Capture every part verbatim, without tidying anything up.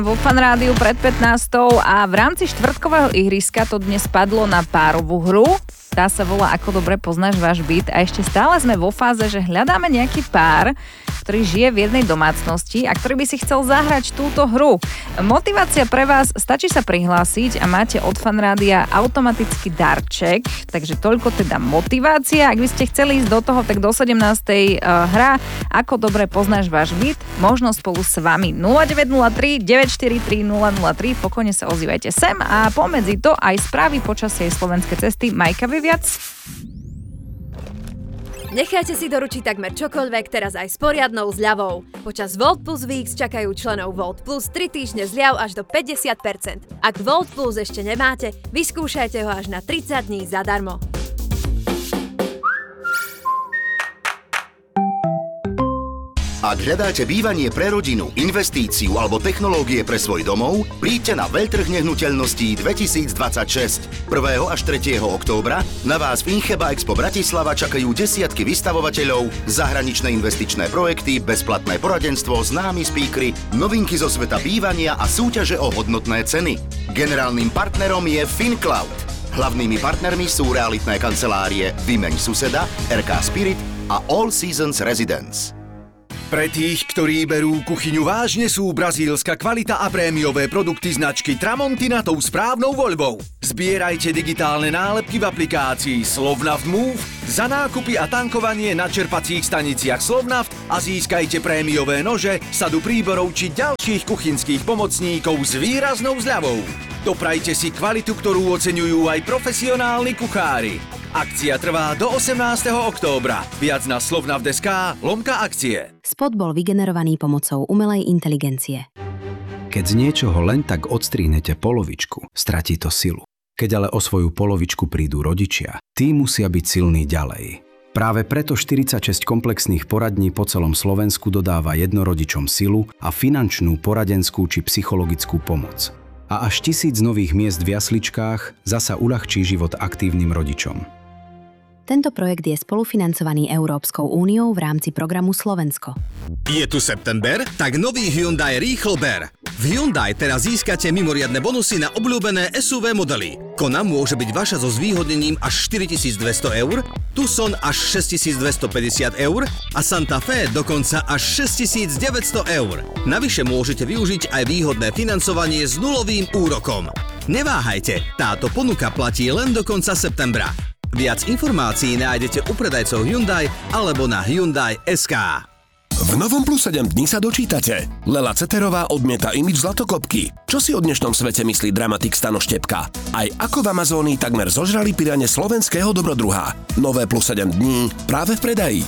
Vo Fan Rádiu pred pätnástou a v rámci štvrtkového ihriska to dnes padlo na párovú hru. Tá sa volá Ako dobre poznáš váš byt a ešte stále sme vo fáze, že hľadáme nejaký pár, ktorý žije v jednej domácnosti a ktorý by si chcel zahrať túto hru. Motivácia pre vás, stačí sa prihlásiť a máte od Fan Rádia automatický darček, takže toľko teda motivácia. Ak by ste chceli ísť do toho, tak do sedemnástej uh, hra Ako dobre poznáš váš byt, možno spolu s vami. nula deväť nula tri deväť štyri tri nula nula tri, pokojne sa ozývajte sem a pomedzi to aj správy počasie slovenskej cesty. Majka vie viac? Nechajte si doručiť takmer čokoľvek teraz aj s poriadnou zľavou. Počas Volt Plus Weeks čakajú členov Volt Plus tri týždne zľav až do päťdesiat percent. Ak Volt Plus ešte nemáte, vyskúšajte ho až na tridsať dní zadarmo. Ak hľadáte bývanie pre rodinu, investíciu alebo technológie pre svoj domov, príďte na Veľtrh nehnuteľností dvetisícdvadsaťšesť. prvého až tretieho októbra na vás v Incheba Expo Bratislava čakajú desiatky vystavovateľov, zahraničné investičné projekty, bezplatné poradenstvo, známi speakery, novinky zo sveta bývania a súťaže o hodnotné ceny. Generálnym partnerom je FinCloud. Hlavnými partnermi sú realitné kancelárie Vymeň suseda, er ká Spirit a All Seasons Residence. Pre tých, ktorí berú kuchyňu vážne, sú brazílska kvalita a prémiové produkty značky Tramontina tou správnou voľbou. Zbierajte digitálne nálepky v aplikácii Slovnaft Move za nákupy a tankovanie na čerpacích staniciach Slovnaft a získajte prémiové nože, sadu príborov či ďalších kuchynských pomocníkov s výraznou zľavou. Doprajte si kvalitu, ktorú oceňujú aj profesionálni kuchári. Akcia trvá do osemnásteho októbra. Viac na slovnaft bodka es ká lomka akcie. Spot bol vygenerovaný pomocou umelej inteligencie. Keď z niečoho len tak odstrihnete polovičku, stratí to silu. Keď ale o svoju polovičku prídu rodičia, tí musia byť silní ďalej. Práve preto štyridsaťšesť komplexných poradní po celom Slovensku dodáva jednorodičom silu a finančnú, poradenskú či psychologickú pomoc. A až tisíc nových miest v jasličkách zasa uľahčí život aktívnym rodičom. Tento projekt je spolufinancovaný Európskou úniou v rámci programu Slovensko. Je tu september? Tak nový Hyundai Rýchlober. V Hyundai teraz získate mimoriadne bonusy na obľúbené es ú vé modely. Kona môže byť vaša so zvýhodnením až štyritisícdvesto eur, Tucson až šesťtisícdvestopäťdesiat eur a Santa Fe dokonca až šesťtisícdeväťsto eur. Navyše môžete využiť aj výhodné financovanie s nulovým úrokom. Neváhajte, táto ponuka platí len do konca septembra. Viac informácií nájdete u predajcov Hyundai alebo na hyundai bodka es ká. V novom Plus sedem dní sa dočítate. Lela Ceterová odmieta imidž zlatokopky. Čo si o dnešnom svete myslí dramatik Stano Štepka? Aj ako v Amazónii takmer zožrali pirane slovenského dobrodruha. Nové Plus sedem dní práve v predaji.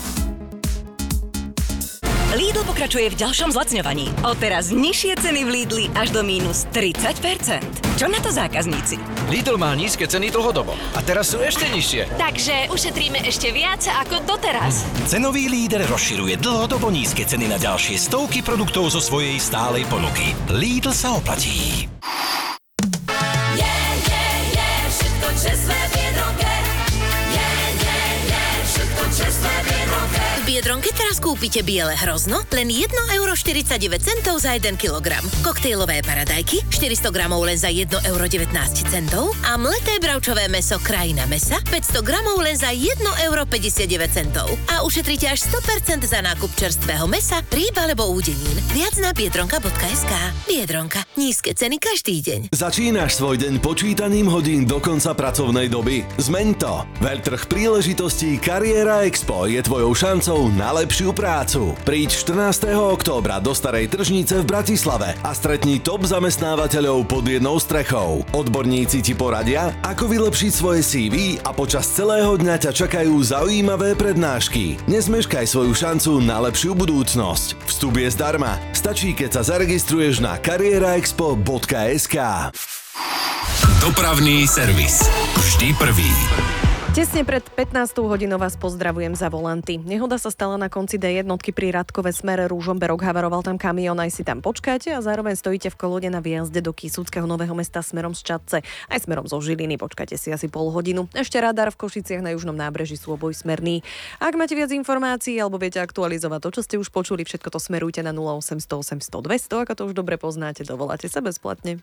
Lidl pokračuje v ďalšom zlacňovaní. Odteraz nižšie ceny v Lidli až do mínus tridsať percent. Čo na to zákazníci? Lidl má nízke ceny dlhodobo a teraz sú ešte nižšie. Takže ušetríme ešte viac ako doteraz. Cenový líder rozširuje dlhodobo nízke ceny na ďalšie stovky produktov zo svojej stálej ponuky. Lidl sa oplatí. Je, je, je, všetko čestné v Biedronke. Je, je, je, všetko čestné v Biedronke. V Biedronke teraz kúpite biele hrozno len jedno euro štyridsaťdeväť centov za jeden kilogram. Koktejlové paradajky štyristo gramov len za jedno euro devätnásť centov a mleté bravčové mäso Krajina mäsa päťsto gramov len za jedno euro päťdesiatdeväť centov. A ušetríte až sto percent za nákup čerstvého mäsa, rýb alebo údenín. Viac na biedronka bodka es ká. Biedronka. Nízke ceny každý deň. Začínaš svoj deň počítaním hodín do konca pracovnej doby? Zmeň to. Veľtrh príležitostí Kariéra Expo je tvojou šancou na lepšiu prácu. Príď štrnásteho októbra do Starej tržnice v Bratislave a stretni top zamestnávateľov pod jednou strechou. Odborníci ti poradia, ako vylepšiť svoje cé vé a počas celého dňa ťa čakajú zaujímavé prednášky. Nezmeškaj svoju šancu na lepšiu budúcnosť. Vstup je zdarma. Stačí, keď sa zaregistruješ na kariéra expo bodka es ká. Dopravný servis. Vždy prvý. Tesne pred pätnástou hodinou vás pozdravujem za volanty. Nehoda sa stala na konci dé jednotky pri Radkove smere Ružomberok. Havaroval tam kamión, aj si tam počkáte a zároveň stojíte v kolóne na výjazde do Kisúckeho Nového Mesta smerom z Čadce. Aj smerom zo Žiliny počkáte si asi pol hodinu. Ešte radar v Košiciach na južnom nábreží sú obojsmerný. Ak máte viac informácií alebo viete aktualizovať to, čo ste už počuli, všetko to smerujte na nula osemsto osemsto dvesto, ako to už dobre poznáte, dovoláte sa bezplatne.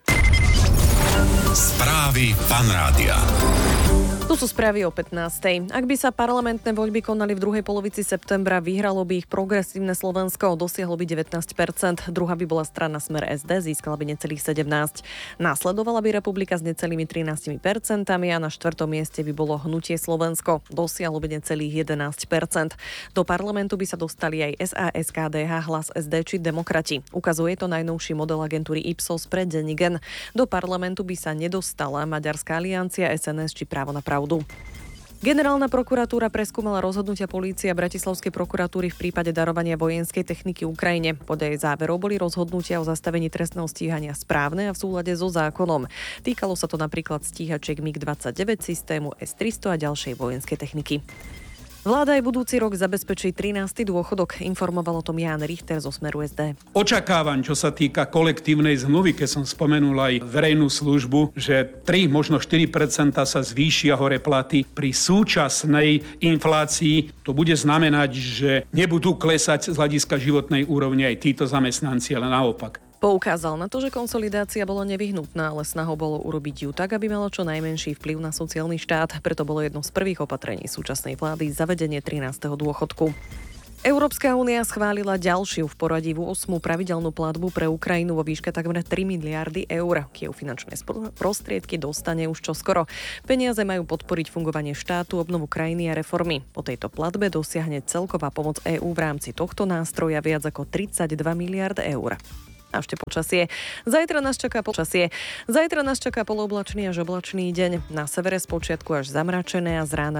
Správy Fan Rádia. Tu sú správy o pätnástej. Ak by sa parlamentné voľby konali v druhej polovici septembra, vyhralo by ich Progresívne Slovensko, dosiahlo by devätnásť percent. Druhá by bola strana Smer es dé, získala by necelých sedemnásť. Následovala by Republika s necelými trinásť percent a na štvrtom mieste by bolo Hnutie Slovensko, dosiahlo by necelých jedenásť percent. Do parlamentu by sa dostali aj es a es ká dé há, Hlas es dé či Demokrati. Ukazuje to najnovší model agentúry Ipsos pre denník N. Do parlamentu by sa nedostala Maďarská aliancia, es en es či Právo na pravdu. Generálna prokuratúra preskúmala rozhodnutia polície a Bratislavskej prokuratúry v prípade darovania vojenskej techniky Ukrajine. Podľa jej záverov boli rozhodnutia o zastavení trestného stíhania správne a v súlade so zákonom. Týkalo sa to napríklad stíhačiek mig dvadsaťdeväť, systému es tristo a ďalšej vojenskej techniky. Vláda aj budúci rok zabezpečí trinásty dôchodok, informoval o tom Ján Richter zo Smeru es dé. Očakávam, čo sa týka kolektívnej zmluvy, keď som spomenul aj verejnú službu, že tri, možno štyri percentá sa zvýšia hore platy. Pri súčasnej inflácii to bude znamenať, že nebudú klesať z hľadiska životnej úrovne aj títo zamestnanci, ale naopak. Poukázal na to, že konsolidácia bola nevyhnutná, ale snahou bolo urobiť ju tak, aby malo čo najmenší vplyv na sociálny štát. Preto bolo jedno z prvých opatrení súčasnej vlády zavedenie trinásteho dôchodku. Európska únia schválila ďalšiu v poradí v ôsmu pravidelnú platbu pre Ukrajinu vo výške takmer tri miliardy eur. Kiev finančné prostriedky dostane už čoskoro. Peniaze majú podporiť fungovanie štátu, obnovu krajiny a reformy. Po tejto platbe dosiahne celková pomoc EÚ v rámci tohto nástroja viac ako tridsaťdva miliárd eur. A ešte počasie. Zajtra nás čaká počasie. Zajtra nás čaká polooblačný až oblačný deň. Na severe spočiatku až zamračené a z rána